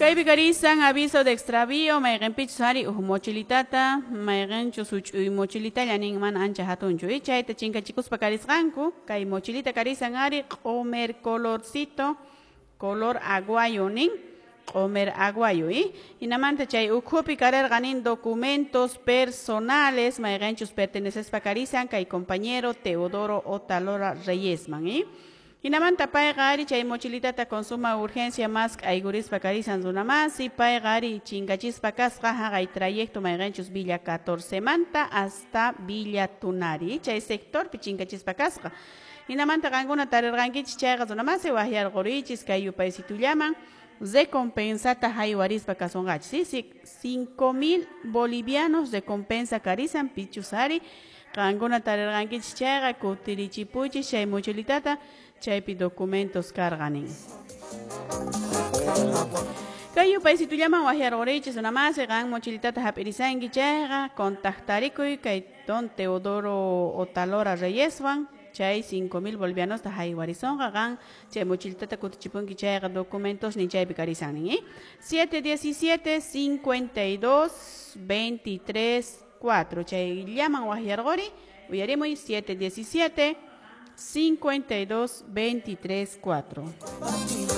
Kay bigarisan aviso de extravío, maygen pichsari mochilitata, maygen chusuch mochilita yaning man ancha hatunchu. Chayta chinka chicos pakarisganku, kay mochilita karisan ari comer colorcito, color aguayo ning, comer aguayo inamanta chay ukupi karer ganin documentos personales, maygen chus perteneces pakarisan kay compañero Teodoro Otalora Reyes man Inamanta pay gari chay mochilitata consuma urgencia más aiguris pakarizan zunamasi pay gari chingachis pakasqa hagay trayecto mayganchus Villa 14 manta hasta Villa Tunari chay sector pichingachis pakasqa inamanta ganguna tarirgankichis chayqa zunamasi wahyar gorichis kayu paisitu llaman recompensata haywaris pakasongachis 5,000 bolivianos recompensa karizan pichusari ganguna tarirgankichis chayqa kutirichipuchis chay mochilitata chaypi documentos carganin. Kayu paisitu llaman wahyar orichis una más gan mochilitata hapirisangi chayga contactarikuy kay don Teodoro Otalora Reyeswan chay 5,000 bolivianos ta haywarisonga gan chay mochilitata kutichipunki chayga documentos ni chaypi karisanin 717 52 23 4 chay llaman wahyar gori uyarimuy 717 52 23 4